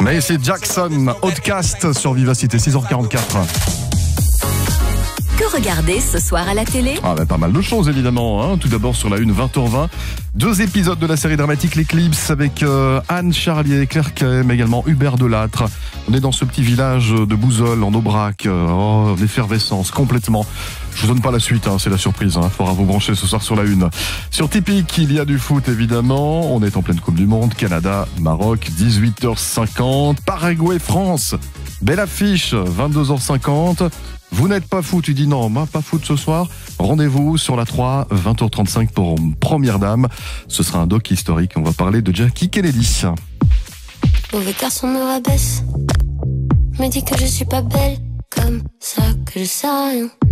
Macy Jackson, Outcast sur Vivacité, 6h44. Que regarder ce soir à la télé ? Pas mal de choses évidemment, hein. Tout d'abord sur la une, 20h20, 2 épisodes de la série dramatique L'Éclipse avec Anne Charlier, Claire Kay, mais également Hubert Delattre. On est dans ce petit village de Bouzols en Aubrac, l'effervescence complètement. Je vous donne pas la suite, c'est la surprise, faudra vous brancher ce soir sur la une. Sur Tipeee, il y a du foot évidemment, on est en pleine Coupe du Monde, Canada, Maroc, 18h50, Paraguay, France, belle affiche, 22h50. Vous n'êtes pas fou, tu dis non, pas foot ce soir. Rendez-vous sur la 3, 20h35 pour Première Dame. Ce sera un doc historique, on va parler de Jackie Kennedy. Mauvais garçon me rabaisse, me dit que je suis pas belle, comme ça que je sais rien.